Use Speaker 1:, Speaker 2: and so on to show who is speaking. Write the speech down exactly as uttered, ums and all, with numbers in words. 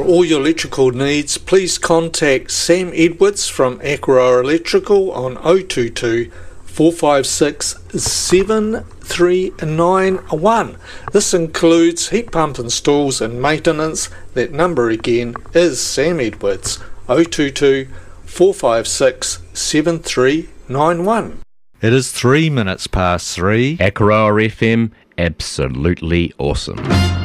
Speaker 1: For all your electrical needs, please contact Sam Edwards from Aquaroa Electrical on oh two two, four five six, seven three nine one. This includes heat pump installs and maintenance. That number again is Sam Edwards, oh two two, four five six, seven three nine one.
Speaker 2: It is three minutes past three.
Speaker 3: Aquaroa F M, absolutely awesome.